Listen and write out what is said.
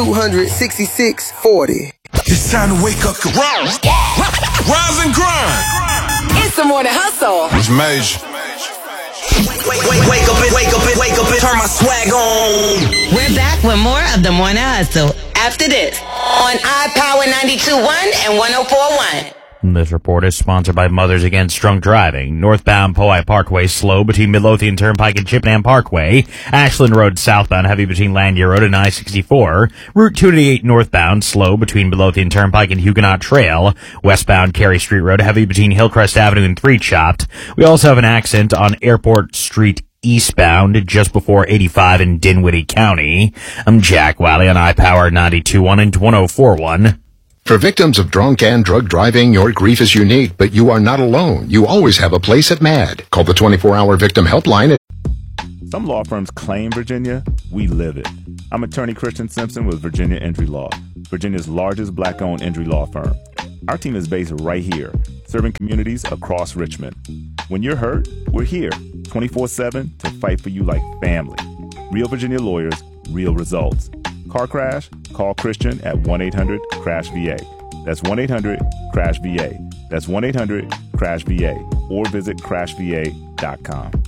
26640. It's time to wake up. Rise and grind. It's the morning hustle. It's major. Wake up, turn my swag on. We're back with more of the morning hustle after this on iPower 92.1 and 104.1. This report is sponsored by Mothers Against Drunk Driving. Northbound Powhatan Parkway slow between Midlothian Turnpike and Chippenham Parkway. Ashland Road southbound heavy between Lanier Road and I-64. Route 288 northbound slow between Midlothian Turnpike and Huguenot Trail. Westbound Cary Street Road heavy between Hillcrest Avenue and Three Chopped. We also have an accident on Airport Street eastbound just before 85 in Dinwiddie County. I'm Jack Wiley on iPower 92.1 and 104.1. For victims of drunk and drug driving, your grief is unique, but you are not alone. You always have a place at MAD. Call the 24-hour victim helpline. Some law firms claim Virginia. We live it. I'm attorney Christian Simpson with Virginia Injury Law, Virginia's largest black-owned injury law firm. Our team is based right here, serving communities across Richmond. When you're hurt, we're here 24/7 to fight for you like family. Real Virginia lawyers, real results. Car crash? Call Christian at 1-800-CRASH-VA. That's 1-800-CRASH-VA. That's 1-800-CRASH-VA. Or visit crashva.com.